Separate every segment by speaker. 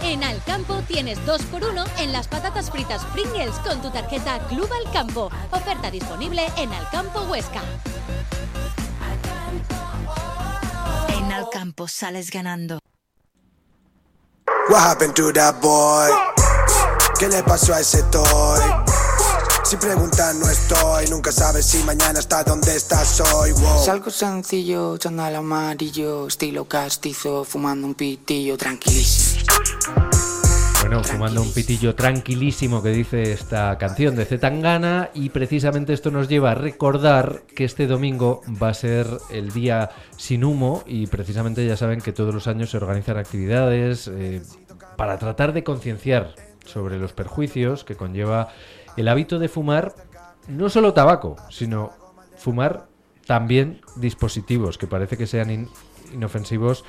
Speaker 1: En Alcampo tienes 2x1 en las patatas fritas Pringles con tu tarjeta Club Alcampo. Oferta disponible en Alcampo Huesca.
Speaker 2: En Alcampo sales ganando.
Speaker 3: What happened to that boy? ¿Qué le pasó a ese toy? Si preguntan no estoy, nunca sabes si mañana está donde estás hoy. Wow.
Speaker 4: Salgo sencillo, chándal amarillo, estilo castizo, fumando un pitillo tranquilísimo.
Speaker 5: Bueno, fumando un pitillo tranquilísimo que dice esta canción de Zetangana, y precisamente esto nos lleva a recordar que este domingo va a ser el día sin humo, y precisamente ya saben que todos los años se organizan actividades para tratar de concienciar sobre los perjuicios que conlleva el hábito de fumar, no solo tabaco, sino fumar también dispositivos que parece que sean inofensivos,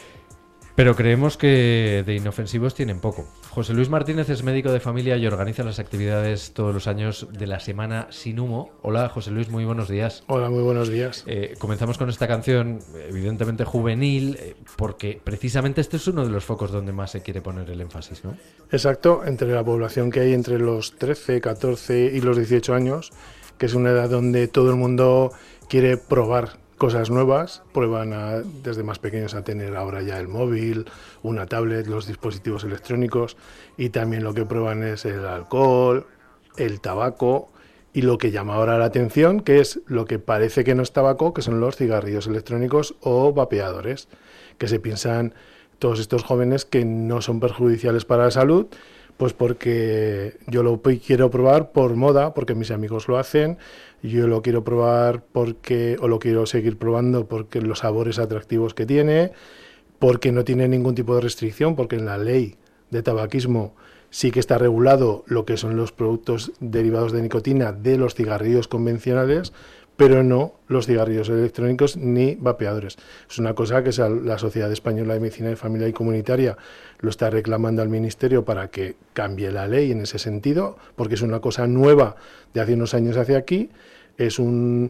Speaker 5: pero creemos que de inofensivos tienen poco. José Luis Martínez es médico de familia y organiza las actividades todos los años de la Semana Sin Humo. Hola, José Luis, muy buenos días.
Speaker 6: Hola, muy buenos días.
Speaker 5: Comenzamos con esta canción, evidentemente juvenil, porque precisamente este es uno de los focos donde más se quiere poner el énfasis, ¿no?
Speaker 6: Exacto, entre la población que hay entre los 13, 14 y los 18 años, que es una edad donde todo el mundo quiere probar cosas nuevas, prueban desde más pequeños a tener ahora ya el móvil, una tablet, los dispositivos electrónicos, y también lo que prueban es el alcohol, el tabaco y lo que llama ahora la atención, que es lo que parece que no es tabaco, que son los cigarrillos electrónicos o vapeadores, que se piensan todos estos jóvenes que no son perjudiciales para la salud, pues porque yo lo quiero probar por moda, porque mis amigos lo hacen, yo lo quiero probar o lo quiero seguir probando porque los sabores atractivos que tiene, porque no tiene ningún tipo de restricción, porque en la ley de tabaquismo sí que está regulado lo que son los productos derivados de nicotina de los cigarrillos convencionales, pero no los cigarrillos electrónicos ni vapeadores. Es una cosa que la Sociedad Española de Medicina de Familia y Comunitaria lo está reclamando al Ministerio para que cambie la ley en ese sentido, porque es una cosa nueva de hace unos años hacia aquí. Es un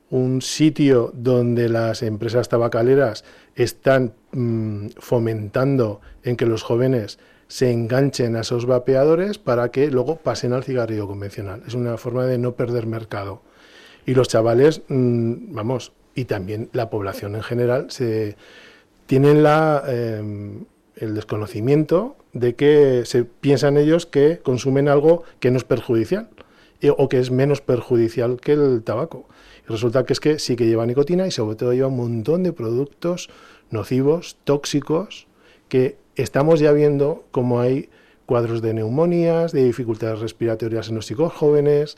Speaker 6: sitio donde las empresas tabacaleras están fomentando en que los jóvenes se enganchen a esos vapeadores para que luego pasen al cigarrillo convencional. Es una forma de no perder mercado. Y los chavales, y también la población en general, tienen el desconocimiento de que se piensan ellos que consumen algo que no es perjudicial o que es menos perjudicial que el tabaco. Y resulta que es que sí que lleva nicotina y sobre todo lleva un montón de productos nocivos, tóxicos, que estamos ya viendo como hay cuadros de neumonías, de dificultades respiratorias en los chicos jóvenes,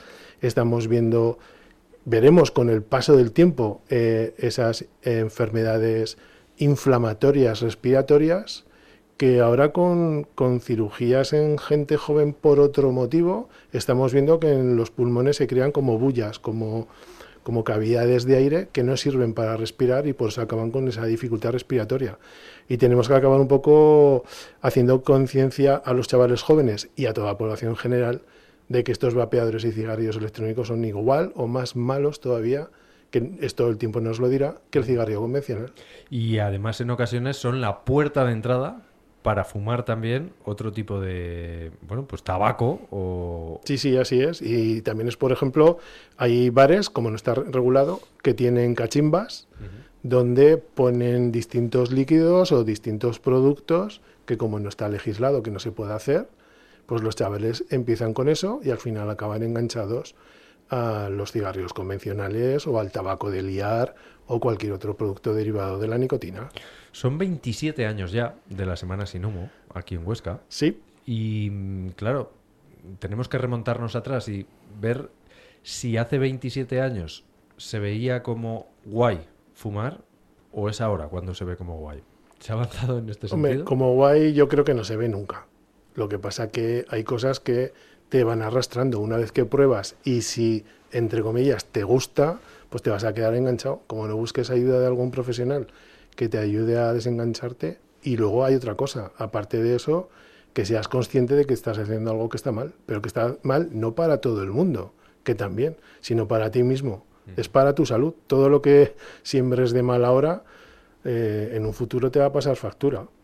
Speaker 6: veremos con el paso del tiempo esas enfermedades inflamatorias respiratorias que ahora con cirugías en gente joven por otro motivo estamos viendo que en los pulmones se crean como bullas, como cavidades de aire que no sirven para respirar y por eso acaban con esa dificultad respiratoria. Y tenemos que acabar un poco haciendo conciencia a los chavales jóvenes y a toda la población en general de que estos vapeadores y cigarrillos electrónicos son igual o más malos todavía, que esto el tiempo nos lo dirá, que el cigarrillo convencional.
Speaker 5: Y además en ocasiones son la puerta de entrada para fumar también otro tipo de, tabaco o...
Speaker 6: Sí, así es. Y también es, por ejemplo, hay bares, como no está regulado, que tienen cachimbas, donde ponen distintos líquidos o distintos productos que como no está legislado, que no se puede hacer, pues los chavales empiezan con eso y al final acaban enganchados a los cigarrillos convencionales o al tabaco de liar o cualquier otro producto derivado de la nicotina.
Speaker 5: Son 27 años ya de la Semana Sin Humo aquí en Huesca.
Speaker 6: Sí.
Speaker 5: Y claro, tenemos que remontarnos atrás y ver si hace 27 años se veía como guay fumar o es ahora cuando se ve como guay. ¿Se ha avanzado en este sentido?
Speaker 6: Como guay yo creo que no se ve nunca. Lo que pasa que hay cosas que te van arrastrando una vez que pruebas y si, entre comillas, te gusta, pues te vas a quedar enganchado. Como no busques ayuda de algún profesional que te ayude a desengancharte. Y luego hay otra cosa, aparte de eso, que seas consciente de que estás haciendo algo que está mal, pero que está mal no para todo el mundo, que también, sino para ti mismo. Es para tu salud. Todo lo que siembres de mal ahora, en un futuro te va a pasar factura.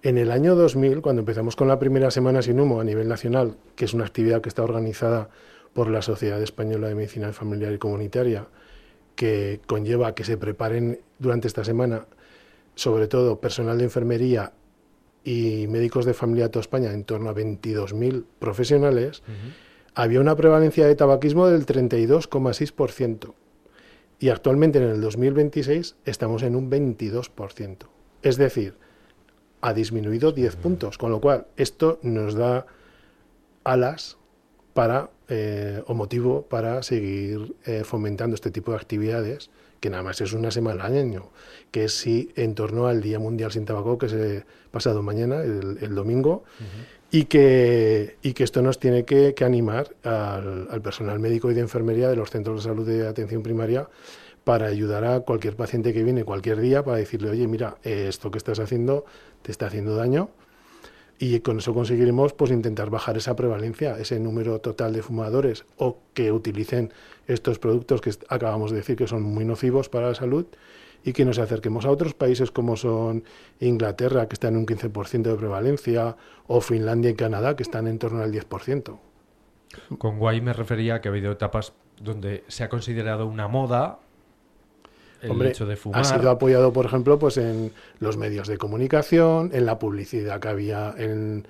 Speaker 6: En el año 2000, cuando empezamos con la primera semana sin humo a nivel nacional, que es una actividad que está organizada por la Sociedad Española de Medicina Familiar y Comunitaria, que conlleva que se preparen durante esta semana, sobre todo personal de enfermería y médicos de familia de toda España, en torno a 22.000 profesionales, había una prevalencia de tabaquismo del 32,6%. Y actualmente en el 2026 estamos en un 22%. Es decir, ha disminuido 10 puntos, con lo cual esto nos da alas para, o motivo para seguir fomentando este tipo de actividades, que nada más es una semana al año, que es sí en torno al Día Mundial sin Tabaco, que es pasado mañana, el domingo, y que esto nos tiene que animar al personal médico y de enfermería de los centros de salud de atención primaria para ayudar a cualquier paciente que viene cualquier día para decirle, oye, mira, esto que estás haciendo te está haciendo daño, y con eso conseguiremos pues intentar bajar esa prevalencia, ese número total de fumadores o que utilicen estos productos que acabamos de decir que son muy nocivos para la salud, y que nos acerquemos a otros países como son Inglaterra, que están en un 15% de prevalencia, o Finlandia y Canadá, que están en torno al 10%.
Speaker 5: Con guay me refería a que ha habido etapas donde se ha considerado una moda el hecho de fumar.
Speaker 6: Ha sido apoyado, por ejemplo, pues en los medios de comunicación, en la publicidad que había en